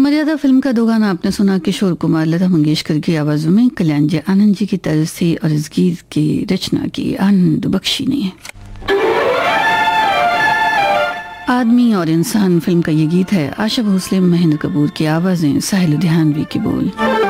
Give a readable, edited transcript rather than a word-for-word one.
मर्यादा फिल्म का दो गाना आपने सुना। किशोर कुमार, लता मंगेशकर की आवाजों में कल्याण जी आनंद जी की तर्ज थी और इस गीत की रचना की आनंद बख्शी ने। आदमी और इंसान फिल्म का ये गीत है। आशा भोसले, महेंद्र कपूर की आवाजें, साहिल लुधियानवी की बोल।